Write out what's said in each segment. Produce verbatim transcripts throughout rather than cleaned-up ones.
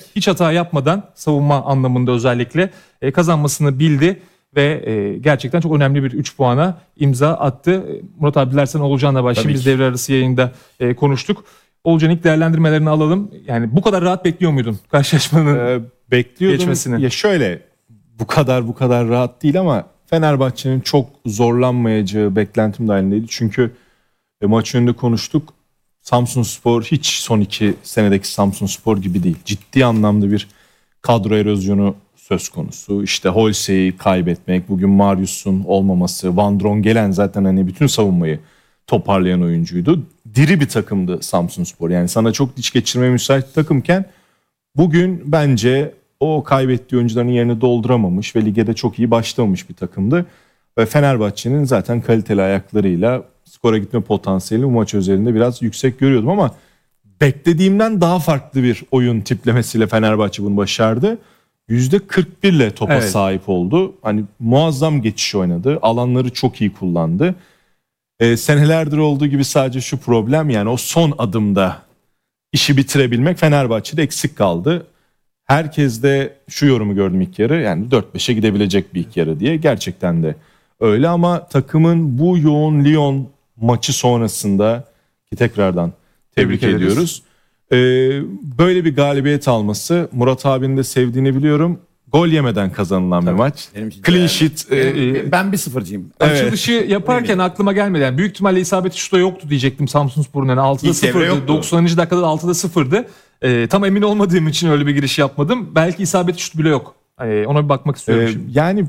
hiç hata yapmadan savunma anlamında özellikle e, kazanmasını bildi ve e, gerçekten çok önemli bir üç puana imza attı. Murat abi dilersen Oğulcan'la başlayayım. Biz devre arası yayında e, konuştuk. Oğulcan ilk değerlendirmelerini alalım. Yani bu kadar rahat bekliyor muydun karşılaşmanın ee, bekliyordum. geçmesini? Ya şöyle bu kadar bu kadar rahat değil ama Fenerbahçe'nin çok zorlanmayacağı beklentim dahilindeydi. Çünkü e, maç önünde konuştuk. Samsunspor hiç son iki senedeki Samsunspor gibi değil. Ciddi anlamda bir kadro erozyonu söz konusu. İşte Holse'yi kaybetmek, bugün Marius'un olmaması, Van Drongelen zaten hani bütün savunmayı toparlayan oyuncuydu. Diri bir takımdı Samsunspor. Yani sana çok diş geçirmeye müsait bir takımken bugün bence o kaybettiği oyuncuların yerini dolduramamış ve lige de çok iyi başlamamış bir takımdı. Ve Fenerbahçe'nin zaten kaliteli ayaklarıyla skora gitme potansiyeli bu maç özelinde biraz yüksek görüyordum ama beklediğimden daha farklı bir oyun tiplemesiyle Fenerbahçe bunu başardı. yüzde kırk bir ile topa evet. sahip oldu. Hani muazzam geçiş oynadı. Alanları çok iyi kullandı. Ee, senelerdir olduğu gibi sadece şu problem, yani o son adımda işi bitirebilmek Fenerbahçe'de eksik kaldı. Herkes de şu yorumu gördüm ilk yarı, yani dört beşe gidebilecek bir ilk yarı diye. Gerçekten de öyle ama takımın bu yoğun Lyon maçı sonrasında ki tekrardan tebrik, tebrik ediyoruz. Ee, böyle bir galibiyet alması, Murat abinin de sevdiğini biliyorum. Gol yemeden kazanılan Tabii, bir maç. Clean sheet. E, ben bir sıfırcıyım. Evet. Açılışı yaparken aklıma gelmedi. Yani büyük ihtimalle isabeti şuta yoktu diyecektim Samsunspor'un. Yani altıda sıfırdı. doksanıncı dakikada altıda sıfırdı. Ee, tam emin olmadığım için öyle bir giriş yapmadım. Belki isabeti şut bile yok. Ee, ona bir bakmak istiyorum ee, şimdi. Yani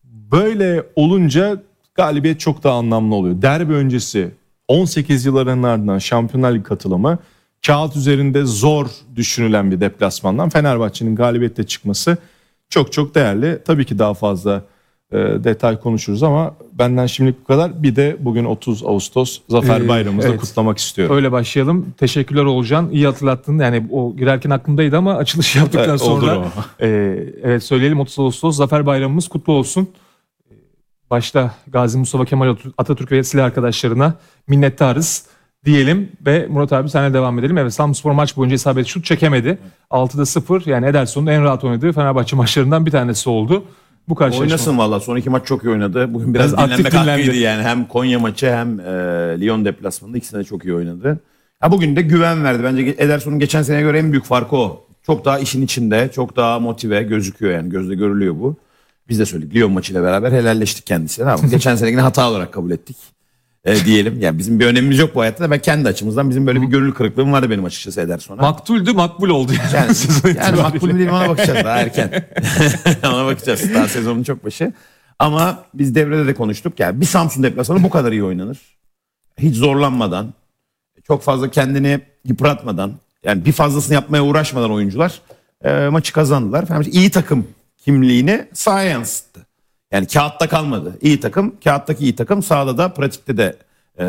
böyle olunca galibiyet çok daha anlamlı oluyor. Derbi öncesi on sekiz yılların ardından Şampiyonlar Ligi katılımı, kağıt üzerinde zor düşünülen bir deplasmandan Fenerbahçe'nin galibiyette çıkması çok çok değerli. Tabii ki daha fazla e, detay konuşuruz ama benden şimdilik bu kadar. Bir de bugün otuz Ağustos Zafer Bayramımızı ee, evet. kutlamak istiyorum. Öyle başlayalım. Teşekkürler Oğulcan. İyi hatırlattın. Yani o girerken aklımdaydı ama açılış yaptıktan evet, sonra e, evet söyleyelim, otuz Ağustos Zafer Bayramımız kutlu olsun. Başta Gazi Mustafa Kemal Atatürk ve silah arkadaşlarına minnettarız diyelim ve Murat abi senle devam edelim. Evet, Samsunspor maç boyunca isabetli şut çekemedi. altıda sıfır, yani Ederson'un en rahat oynadığı Fenerbahçe maçlarından bir tanesi oldu. Bu karşılaşma. Oynasın valla, son iki maç çok iyi oynadı. Bugün biraz, biraz dinlenmek hakkıydı yani. Hem Konya maçı hem e, Lyon deplasmanında ikisinde de çok iyi oynadı. Ha, bugün de güven verdi. Bence Ederson'un geçen seneye göre en büyük farkı o. Çok daha işin içinde, çok daha motive gözüküyor, yani gözle görülüyor bu. Biz de söyledik, Lyon maçıyla beraber helalleştik kendisine ama geçen senekini hata olarak kabul ettik. E, diyelim. Yani bizim bir önemimiz yok bu hayatta da ben kendi açımızdan bizim böyle bir gönül kırıklığım vardı benim açıkçası Ederson'a. Maktuldü makbul oldu yani. Yani, yani makbul değil, ona bakacağız daha erken. Ona bakacağız. Daha sezonun çok başı. Ama biz devrede de konuştuk. Yani bir Samsun deplasmanı bu kadar iyi oynanır. Hiç zorlanmadan, çok fazla kendini yıpratmadan, yani bir fazlasını yapmaya uğraşmadan oyuncular e, maçı kazandılar. Fenerbahçe iyi takım kimliğini sahaya yansıttı. Yani kağıtta kalmadı. İyi takım, kağıttaki iyi takım sahada da, pratikte de e,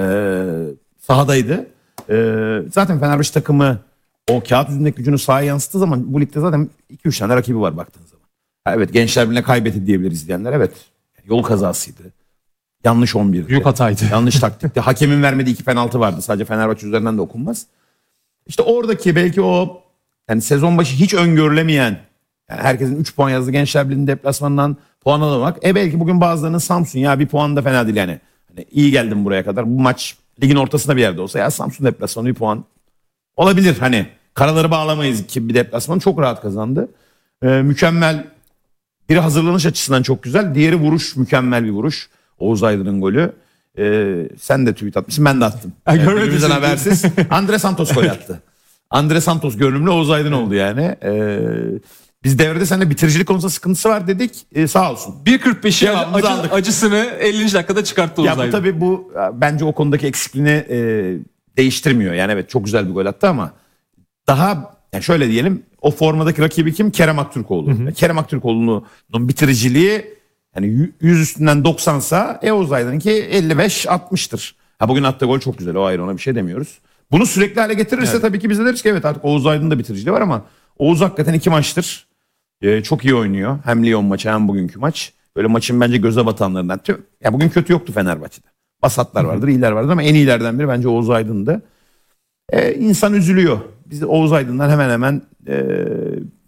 sahadaydı. E, zaten Fenerbahçe takımı o kağıt yüzündeki gücünü sahaya yansıttığı zaman bu ligde zaten iki üç tane rakibi var baktığın zaman. Ha, evet, Gençler Birliği'ne kaybetti diyebiliriz diyenler. Evet, yol kazasıydı. Yanlış on birdi. Büyük hataydı. Yanlış taktikti. Hakemin vermediği iki penaltı vardı. Sadece Fenerbahçe üzerinden de okunmaz. İşte oradaki belki o, yani sezon başı hiç öngörülemeyen, yani herkesin üç puan yazdığı Gençler Birliği'nin deplasmanından puan alamak. E belki bugün bazılarının Samsun ya bir puan da fena değil yani. Hani iyi geldim buraya kadar. Bu maç ligin ortasında bir yerde olsa ya Samsun deplasmanı bir puan olabilir. Hani karaları bağlamayız ki bir deplasmanı çok rahat kazandı. Ee, mükemmel. Biri hazırlanış açısından çok güzel. Diğeri vuruş, mükemmel bir vuruş. Oğuz Aydın'ın golü. Ee, sen de tweet atmışsın, ben de attım. Yani birbirimizden habersiz. Andre Santos gol attı. Andre Santos görünümlü Oğuz Aydın oldu yani. Ee, Biz devrede seninle bitiricilik konusunda sıkıntısı var dedik. Ee, sağ olsun. bir kırk beşi acı, acısını ellinci dakikada çıkarttı Oğuz Aydın. Ya bu tabii bu bence o konudaki eksikliğini e, değiştirmiyor. Yani evet, çok güzel bir gol attı ama daha, yani şöyle diyelim, o formadaki rakibi kim? Kerem Aktürkoğlu. Hı hı. Kerem Aktürkoğlu'nun bitiriciliği yani yüz üstünden doksansa e, Oğuz Aydın'ınki elli beş altmıştır. Ha, bugün attığı gol çok güzel, o ayrı, ona bir şey demiyoruz. Bunu sürekli hale getirirse evet, tabii ki biz de deriz ki evet, artık Oğuz Aydın'ın da bitiriciliği var ama Oğuz hakikaten iki maçtır Ee, çok iyi oynuyor. Hem Lyon maçı hem bugünkü maç. Böyle maçın bence göze batanlarından. Ya bugün kötü yoktu Fenerbahçe'de. Basatlar vardır, iyiler vardır ama en iyilerden biri bence Oğuz Aydın'dı. Ee, insan üzülüyor. Biz de Oğuz Aydın'dan hemen hemen e,